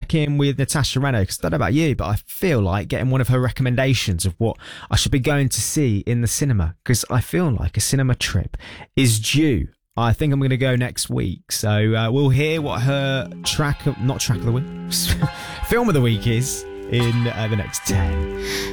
check in with Natasha Reno, because I don't know about you, but I feel like getting one of her recommendations of what I should be going to see in the cinema, because I feel like a cinema trip is due. I think I'm going to go next week. So we'll hear what her film of the week is in the next 10.